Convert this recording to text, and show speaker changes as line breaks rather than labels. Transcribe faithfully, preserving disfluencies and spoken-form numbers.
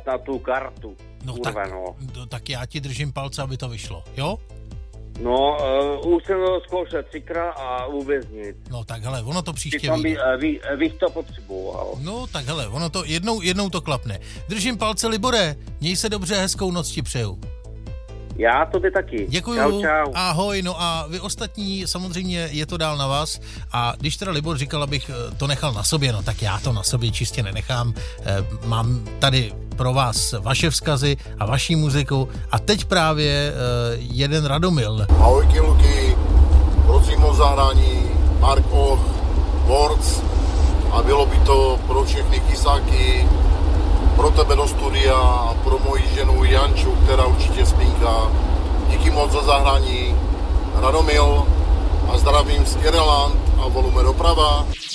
na tu kartu.
No,
Kurva,
tak,
no.
no tak já ti držím palce, aby to vyšlo, jo?
No, uh, už jsem to zkoušel třikrát a vůbec nic.
No tak hele, ono to příště
By,
vyjde.
uh, vy, vy to potřeboval.
No tak hele, ono to jednou, jednou to klapne. Držím palce, Libore, měj se dobře, hezkou noc ti přeju.
Já tobě taky.
Děkuju,
Čau, čau.
Ahoj, no a vy ostatní, samozřejmě je to dál na vás a když teda Libor říkal, abych to nechal na sobě, no tak já to na sobě čistě nenechám. Mám tady pro vás vaše vzkazy a vaší muziku a teď právě jeden Radomil.
Ahojky Luky, prosím o zahrání Mark Och, Words a bylo by to pro všechny kysáky, pro tebe do studia a pro moji ženu Janču, která určitě spínká. Díky moc za zahrání. Radomil a zdravím z Irland a volume doprava.